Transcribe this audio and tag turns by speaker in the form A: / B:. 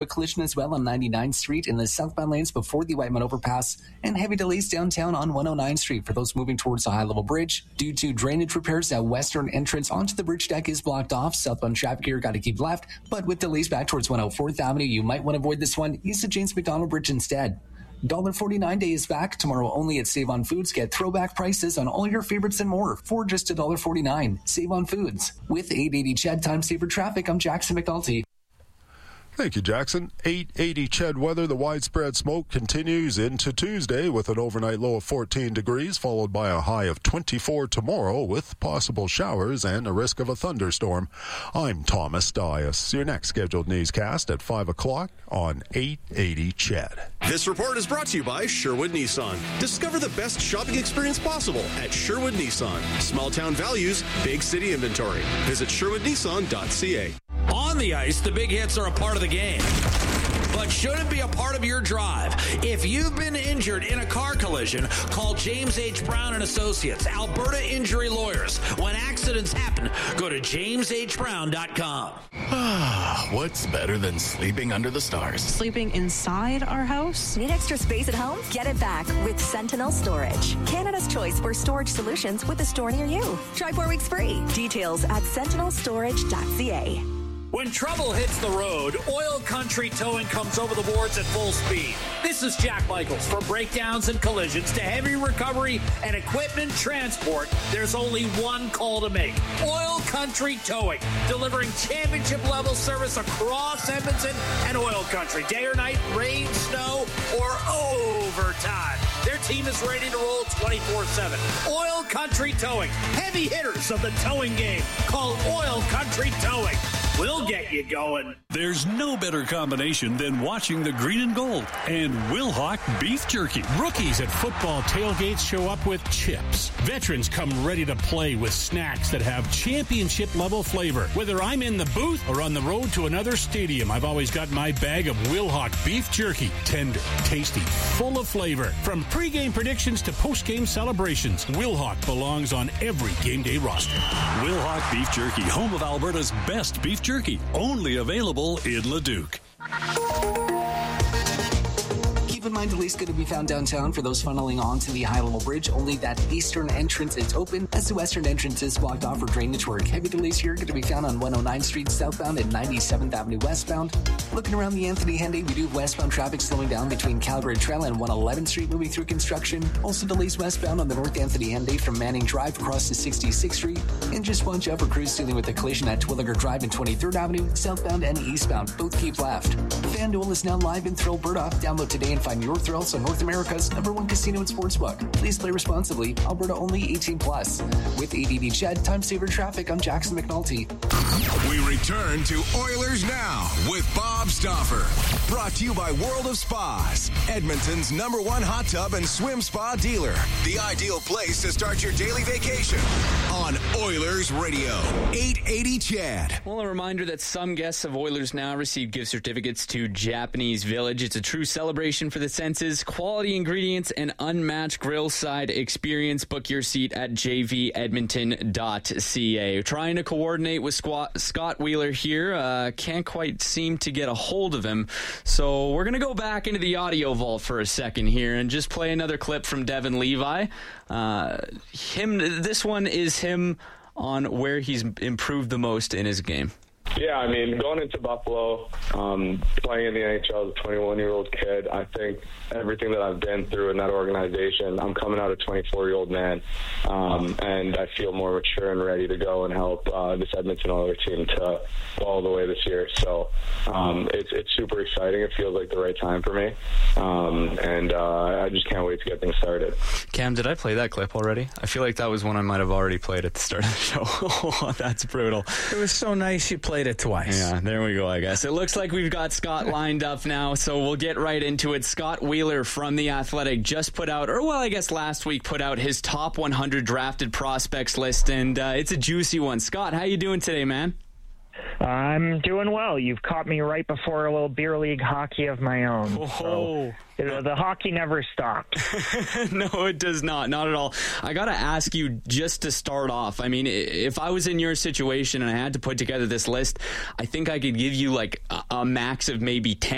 A: collision as well on 99th Street in the southbound lanes before the Whiteman overpass, and heavy delays downtown on 109th Street for those moving towards the high-level bridge. Due to drainage repairs, that western entrance onto the bridge deck is blocked off. Southbound traffic here got to keep left, but with delays back towards 104th Avenue, you might want to avoid this one. Use the James McDonald Bridge instead. $1.49 day is back tomorrow only at Save on Foods. Get throwback prices on all your favorites and more for just $1.49. Save on Foods. With 880 Ched Time Saver Traffic, I'm Jackson McNulty.
B: Thank you, Jackson. 880 Ched weather. The widespread smoke continues into Tuesday with an overnight low of 14 degrees, followed by a high of 24 tomorrow with possible showers and a risk of a thunderstorm. I'm Thomas Dias. Your next scheduled newscast at 5 o'clock on 880 Ched.
C: This report is brought to you by Sherwood Nissan. Discover the best shopping experience possible at Sherwood Nissan. Small town values, big city inventory. Visit sherwoodnissan.ca.
D: On the ice, the big hits are a part of the game, but shouldn't be a part of your drive. If you've been injured in a car collision, call James H. Brown and Associates, Alberta Injury Lawyers. When accidents happen, go to jameshbrown.com.
E: What's better than sleeping under the stars?
F: Sleeping inside our house?
G: Need extra space at home? Get it back with Sentinel Storage. Canada's choice for storage solutions with a store near you. Try 4 weeks free. Details at sentinelstorage.ca.
D: When trouble hits the road, Oil Country Towing comes over the boards at full speed. This is Jack Michaels. From breakdowns and collisions to heavy recovery and equipment transport, there's only one call to make. Oil Country Towing, delivering championship-level service across Edmonton and Oil Country. Day or night, rain, snow, or overtime. Their team is ready to roll 24/7. Oil Country Towing, heavy hitters of the towing game. Call Oil Country Towing. We'll get you going.
H: There's no better combination than watching the green and gold and Wilhauk beef jerky. Rookies at football tailgates show up with chips. Veterans come ready to play with snacks that have championship-level flavor. Whether I'm in the booth or on the road to another stadium, I've always got my bag of Wilhauk beef jerky. Tender, tasty, full of flavor. From pregame predictions to postgame celebrations, Wilhauk belongs on every game day roster. Wilhauk beef jerky, home of Alberta's best beef jerky, only available in Leduc.
A: Keep in mind, delays going to be found downtown for those funneling onto the high-level bridge. Only that eastern entrance is open, as the western entrance is blocked off for drainage work. Heavy delays here going to be found on 109th Street southbound and 97th Avenue westbound. Looking around the Anthony Henday, we do have westbound traffic slowing down between Calgary Trail and 111th Street moving through construction. Also delays westbound on the North Anthony Henday from Manning Drive across to 66th Street. And just watch out for crews dealing with a collision at Twilliger Drive and 23rd Avenue, southbound and eastbound. Both keep left. FanDuel is now live in Thrill, Alberta. Download today and find your thrills on North America's #1 casino and sportsbook. Please play responsibly. Alberta only, 18+. With ADD Ched Time Saver Traffic, I'm Jackson McNulty.
I: We return to Oilers Now with Bob Stauffer. Brought to you by World of Spas, Edmonton's #1 hot tub and swim spa dealer. The ideal place to start your daily vacation on Oilers Radio, 880 Ched.
J: Well, a reminder that some guests of Oilers Now receive gift certificates to Japanese Village. It's a true celebration for the senses, quality ingredients, and unmatched grill-side experience. Book your seat at jvedmonton.ca. Trying to coordinate with Scott Wheeler here. Can't quite seem to get a hold of him. So we're going to go back into the audio vault for a second here and just play another clip from Devon Levi. This one is him on where he's improved the most in his game.
K: Yeah, I mean, going into Buffalo, playing in the NHL as a 21-year-old kid, I think everything that I've been through in that organization, I'm coming out a 24-year-old man, and I feel more mature and ready to go and help this Edmonton Oilers team to go all the way this year. So it's super exciting. It feels like the right time for me, and I just can't wait to get things started.
J: Cam, did I play that clip already? I feel like that was one I might have already played at the start of the show. Oh, that's brutal.
L: It was so nice you played it twice.
J: Yeah, there we go, I guess. It looks like we've got Scott lined up now, so we'll get right into it. Scott Wheeler from The Athletic just put out, or well, I guess last week put out his top 100 drafted prospects list, and it's a juicy one. Scott, how you doing today, man?
M: I'm doing well. You've caught me right before a little beer league hockey of my own.
J: Oh.
M: So, the hockey never stops.
J: No, it does not. Not at all. I got to ask you just to start off. I mean, if I was in your situation and I had to put together this list, I think I could give you like a max of maybe 10